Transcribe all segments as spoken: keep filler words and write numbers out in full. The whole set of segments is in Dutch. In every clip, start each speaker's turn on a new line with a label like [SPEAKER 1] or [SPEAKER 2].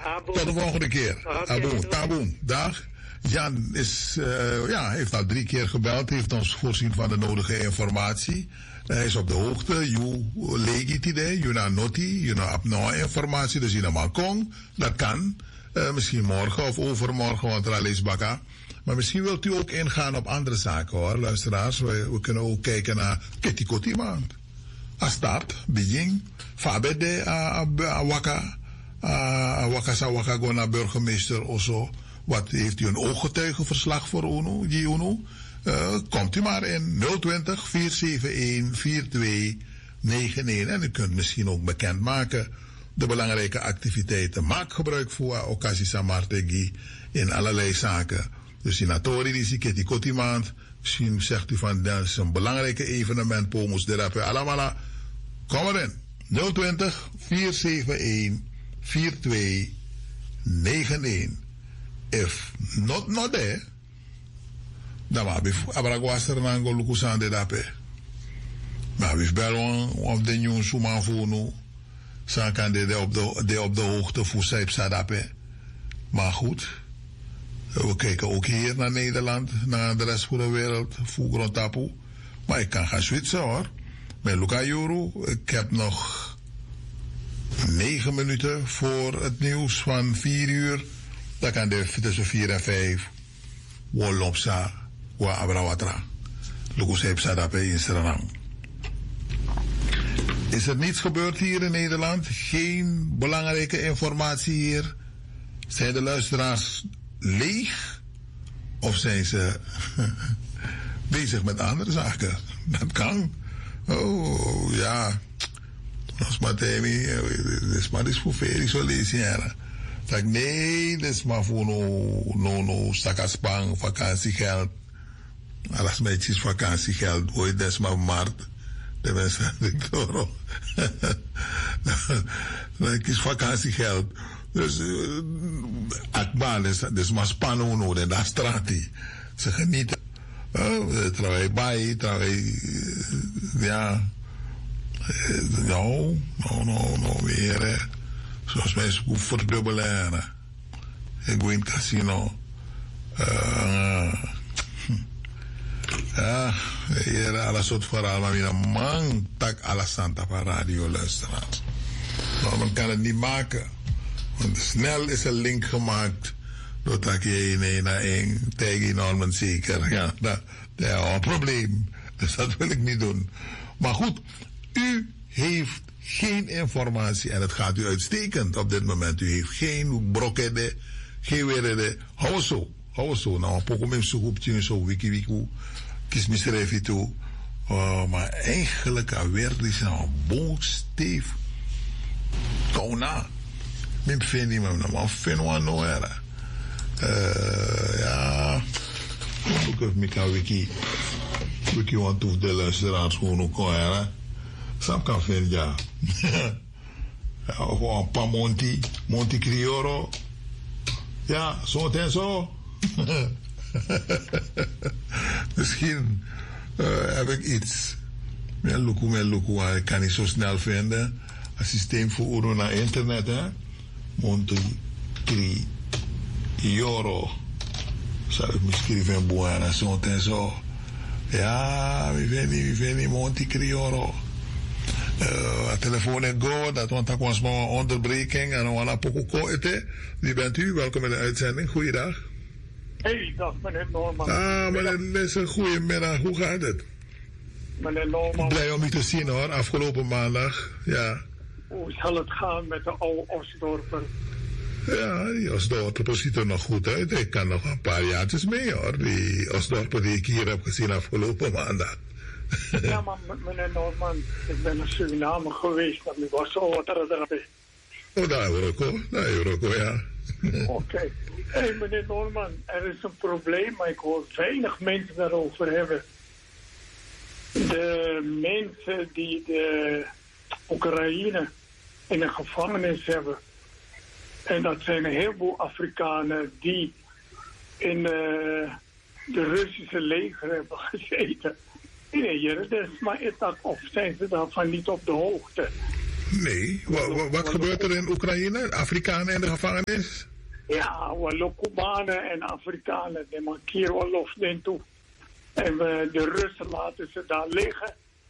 [SPEAKER 1] Tot de volgende keer. Abu, taboe. Dag. Jan is, uh, ja, heeft al drie keer gebeld, heeft ons voorzien van de nodige informatie. Hij is op de hoogte. You legit idee, you na noti, you na abno informatie, dus je na malkong. Dat kan. Uh, misschien morgen of overmorgen, want er al is bakka. Maar misschien wilt u ook ingaan op andere zaken hoor, luisteraars. We, we kunnen ook kijken naar Ketikoti maand. Astart, begin, Fabede, Awaka, Awaka sa Waka go naar burgemeester of zo. Wat heeft u een ooggetuigenverslag voor UNO, die UNO? Uh, komt u maar in nul twintig, vier zeven een, vier twee negen een. En u kunt misschien ook bekendmaken de belangrijke activiteiten. Maak gebruik van occasie samartegi in allerlei zaken. Dus in Atori, die zie ik die koti maand. Misschien zegt u van, dat is een belangrijke evenement. Pomus de rappe alamala. Kom erin. nul twintig, vier zeven een, vier twee negen een. If not not there, dan maar bif abragwaster nango lukusan de dape. Maar bif belon of de nieuw suman vono. Zijn kan de op de de op de hoogte voor zijp sadape. Maar goed. We kijken ook hier naar Nederland, naar de rest van de wereld, voor grondtapu. Maar ik kan gaan switchen hoor. Met Luca Juru, ik heb nog negen minuten voor het nieuws van vier uur. Dan kan de tussen vier en vijf. Wolopsa, wa abrawatra. Lucas heeft sadape in Suriname. Is er niets gebeurd hier in Nederland? Geen belangrijke informatie hier? Zijn de luisteraars leeg? Of zijn ze bezig met andere zaken? Dat kan. Oh, ja. Als Matemi, dit is maar iets voor ferie zo lezen. Zeg, nee, dit is maar voor no, no, no, stakkerspang, vakantiegeld. Alles met iets vakantiegeld. Hoe je dat maar markt. De mensen, ik door. Dan kies vakantiegeld. Dus, uh, akbaal is, dus maar spannen no, en dat straat die. Ze genieten. Uh, terwijl bij, terwijl, ja. Nou, nou, nou, nou, weer. Zoals mensen goed verdubbelen. Ik ga in het casino. Uh, ja, hier alles soort verhaal, maar weer een man tak alle Santa van radio luisteraars. Nou, men kan het niet maken. Want snel is een link gemaakt. Doordat je een naar één tegen Norman zeker. Ja, dat is een probleem. Dus dat wil ik niet doen. Maar goed, u heeft geen informatie en het gaat u uitstekend op dit moment. U heeft geen brokkede, geen weerde. Hou zo, hou zo. Nou, een poco met zo'n groepje, zo wiki wiki. Kies misdrijf toe. Uh, maar eigenlijk alweer is nou een boomsteef. Kona. Mijn vind je me maar vind wat nou era. Ja. Ik heb me kan wiki. Wiki want toe de luisteraars gewoon ook al era. Sam kan vinden ja. Ja, of een paar Monti, Monti Crioro. Ja, zo en zo. Misschien uh, heb ik iets. Mijn luku, mijn luku, ik kan niet zo snel vinden. Een systeem voor Uno naar internet, hè. Monti Crioro. Zou ik misschien even boeren, zo en zo. Ja, we vinden, we vinden Monti Crioro. Uh, telefoon is go, dat want dat was maar een onderbreking en we gaan poco eten. Wie bent u? Welkom in de uitzending. Goeiedag.
[SPEAKER 2] Hey, dag meneer Norman.
[SPEAKER 1] Ah, meneer Nissen, goedemiddag. Hoe gaat het?
[SPEAKER 2] Meneer Norman.
[SPEAKER 1] Blij om u te zien hoor, afgelopen maandag. Ja.
[SPEAKER 2] Hoe zal het gaan met de oude Osdorper?
[SPEAKER 1] Ja, die Osdorper ziet er nog goed uit. Ik kan nog een paar jaartjes mee hoor. Die Osdorper die ik hier heb gezien afgelopen maandag.
[SPEAKER 2] Ja, maar meneer Norman, ik ben in Suriname geweest en u was zo wat er erbij.
[SPEAKER 1] Oh, daar Euroko, daar Euroko, ja.
[SPEAKER 2] Oké. Okay. Hé, hey, meneer Norman, er is een probleem, maar ik hoor weinig mensen daarover hebben. De mensen die de Oekraïne in een gevangenis hebben. En dat zijn een heleboel Afrikanen die in uh, de Russische leger hebben gezeten. Nee, dat is maar is dat, of zijn ze daarvan niet op de hoogte?
[SPEAKER 1] Nee, wat, wat, wat gebeurt er in Oekraïne? Afrikanen in de gevangenis?
[SPEAKER 2] Ja, we Cubanen en Afrikanen, die markeren wel lof toe. En we, de Russen laten ze daar liggen.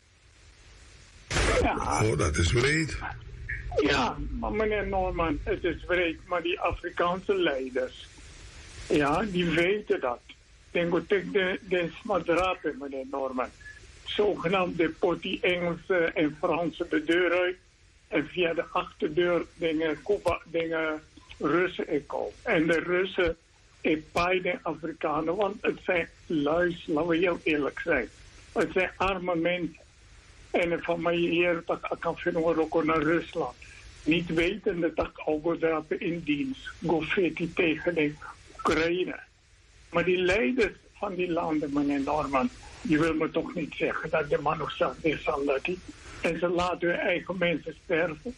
[SPEAKER 2] Ja.
[SPEAKER 1] Oh, dat is wreed.
[SPEAKER 2] Ja, maar meneer Norman, het is wreed, maar die Afrikaanse leiders, ja, die weten dat. Denk ik dat de, de smadrapen, meneer Norman. Zogenaamd de pot die Engelse en Franse de deur uit. En via de achterdeur dingen Cuba, dingen Russen in komen. En de Russen in beide Afrikanen, want het zijn luis, laten we heel eerlijk zijn. Het zijn arme mensen. En van mij hier, dat ik kan vinden ook naar Rusland. Niet wetende dat ik ook in dienst. Goffetti tegen de Oekraïne. Maar die leiders van die landen, meneer Norman, die wil me toch niet zeggen dat de man nog zelf is aan dat die. En ze laten hun eigen mensen sterven.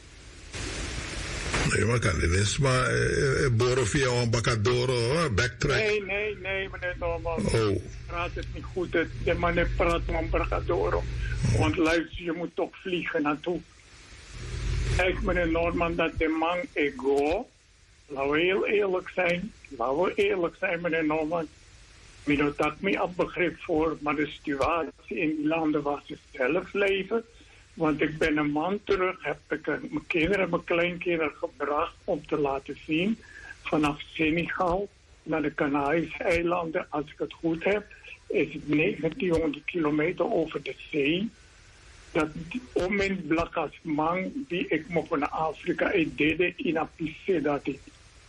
[SPEAKER 1] Nee, maar kan dit is maar uh, boren via een bacadoro, backtrack.
[SPEAKER 2] Nee, nee, nee, meneer Norman.
[SPEAKER 1] Oh.
[SPEAKER 2] Praat het niet goed. De man praat van bacadoro. Want luister, je moet toch vliegen naartoe. Kijk, meneer Norman, dat de man ego. Laten we heel eerlijk zijn. Laten we eerlijk zijn, meneer Norman. Ik heb daar niet op begrip voor, maar de situatie in die landen waar ze zelf leven. Want ik ben een man terug, heb ik mijn kinderen, mijn kleinkinderen gebracht om te laten zien. Vanaf Senegal naar de Canarische eilanden, als ik het goed heb, is het negentienhonderd kilometer over de zee. Dat onmiddellijk als man die ik mocht naar Afrika en deed in Apisse dat ik.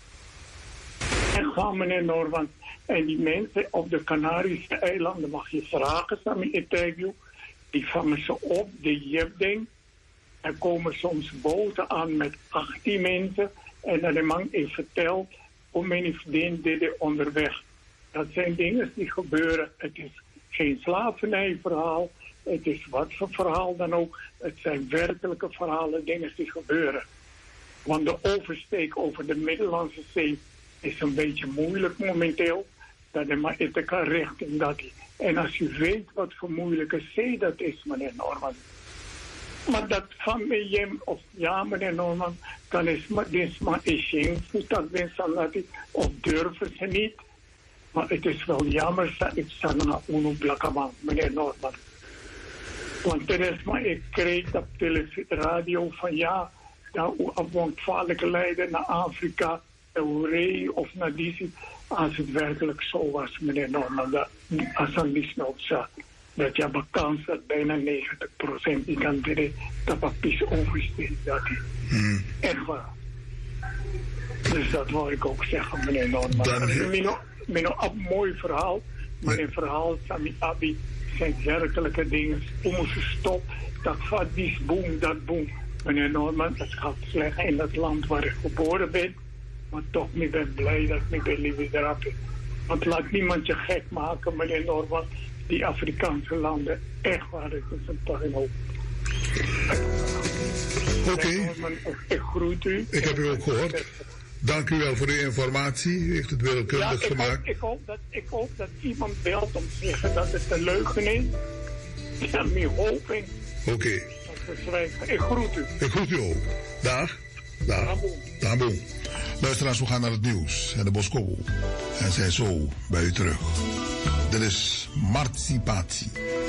[SPEAKER 2] En gaan meneer Norman. En die mensen op de Canarische eilanden mag je vragen aan mijn interview. Die vangen ze op, de jebding. Er komen soms boten aan met achttien mensen. En dan de man heeft verteld hoe mijn vriendin dit onderweg. Dat zijn dingen die gebeuren. Het is geen slavernijverhaal. Het is wat voor verhaal dan ook. Het zijn werkelijke verhalen, dingen die gebeuren. Want de oversteek over de Middellandse Zee is een beetje moeilijk momenteel. Dat is maar ethica richting dat. En als u weet wat voor moeilijke zee dat is, meneer Norman. Maar dat van mij, of ja, meneer Norman, dan is maar dit maar is geen voet dat mensen dat of durven ze niet. Maar het is wel jammer dat ik sta naar uno blakkaman, meneer Norman. Want er is maar, ik kreeg op televisie, radio van ja, dat u afwonderlijke leider naar Afrika, Euree of naar die. Als het werkelijk zo was, meneer Norman, dat als het niet zo zat, dat je hebt een kans dat bijna negentig procent die kan dit dat papier oversteekt. Dat hmm. Echt waar. Dus dat wil ik ook zeggen, meneer Norman. Dat is een mooi verhaal, maar in verhaal van Abi zijn werkelijke dingen. Hoe moet ze stoppen? Dat gaat die boom, dat boom. Meneer Norman, het gaat slecht in het land waar ik geboren ben. Maar toch, ik ben blij dat ik ben liever erop. Want laat niemand je gek maken, meneer Norman. Die Afrikaanse landen, echt waar, het is een puinhoop.
[SPEAKER 1] Oké. Okay.
[SPEAKER 2] Ik, ik groet u.
[SPEAKER 1] Ik heb u ook gehoord. Dank u wel voor uw informatie. U heeft het willekeurig
[SPEAKER 2] ja, ik
[SPEAKER 1] gemaakt.
[SPEAKER 2] Hoop, ik, hoop dat, ik hoop dat iemand belt om te zeggen dat het een leugen is. Ja, mijn hoping.
[SPEAKER 1] Oké. Okay.
[SPEAKER 2] Ik groet u.
[SPEAKER 1] Ik groet u ook. Dag. Dag. Daboe. Luisteraars, we gaan naar het nieuws en de Boskobo. En zijn zo bij u terug. Dit is Martipatie.